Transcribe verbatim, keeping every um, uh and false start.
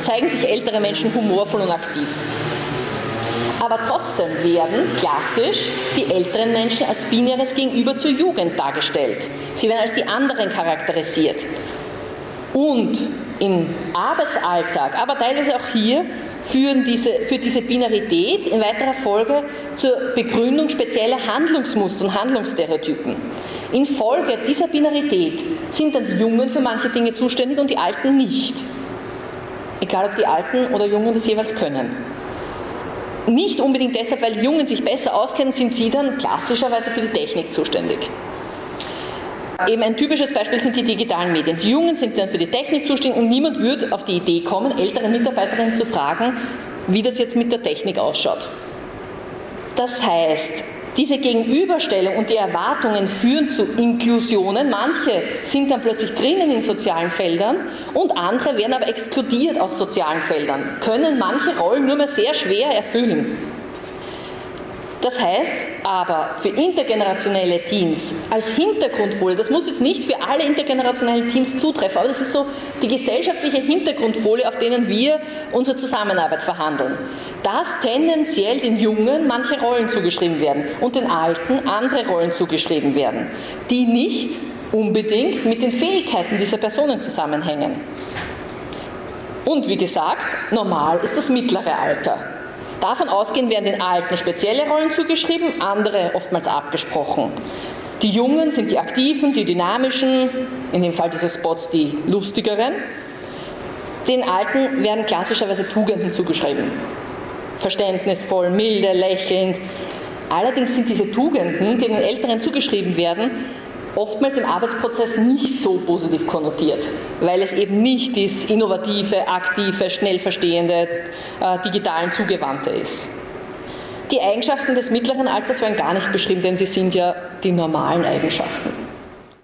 zeigen sich ältere Menschen humorvoll und aktiv. Aber trotzdem werden klassisch die älteren Menschen als binäres Gegenüber zur Jugend dargestellt. Sie werden als die anderen charakterisiert. Und im Arbeitsalltag, aber teilweise auch hier, führen diese, führt diese Binarität in weiterer Folge zur Begründung spezieller Handlungsmuster und Handlungsstereotypen. Infolge dieser Binarität sind dann die Jungen für manche Dinge zuständig und die Alten nicht. Egal, ob die Alten oder Jungen das jeweils können. Nicht unbedingt deshalb, weil die Jungen sich besser auskennen, sind sie dann klassischerweise für die Technik zuständig. Eben ein typisches Beispiel sind die digitalen Medien. Die Jungen sind dann für die Technik zuständig und niemand würde auf die Idee kommen, ältere Mitarbeiterinnen zu fragen, wie das jetzt mit der Technik ausschaut. Das heißt, diese Gegenüberstellung und die Erwartungen führen zu Inklusionen. Manche sind dann plötzlich drinnen in sozialen Feldern und andere werden aber exkludiert aus sozialen Feldern, können manche Rollen nur mehr sehr schwer erfüllen. Das heißt aber für intergenerationelle Teams als Hintergrundfolie, das muss jetzt nicht für alle intergenerationellen Teams zutreffen, aber das ist so die gesellschaftliche Hintergrundfolie, auf denen wir unsere Zusammenarbeit verhandeln, dass tendenziell den Jungen manche Rollen zugeschrieben werden und den Alten andere Rollen zugeschrieben werden, die nicht unbedingt mit den Fähigkeiten dieser Personen zusammenhängen. Und wie gesagt, normal ist das mittlere Alter. Davon ausgehend werden den Alten spezielle Rollen zugeschrieben, andere oftmals abgesprochen. Die Jungen sind die Aktiven, die Dynamischen, in dem Fall dieses Spots die Lustigeren. Den Alten werden klassischerweise Tugenden zugeschrieben. Verständnisvoll, milde, lächelnd. Allerdings sind diese Tugenden, die den Älteren zugeschrieben werden, oftmals im Arbeitsprozess nicht so positiv konnotiert, weil es eben nicht das innovative, aktive, schnell verstehende, äh, digitalen Zugewandte ist. Die Eigenschaften des mittleren Alters werden gar nicht beschrieben, denn sie sind ja die normalen Eigenschaften.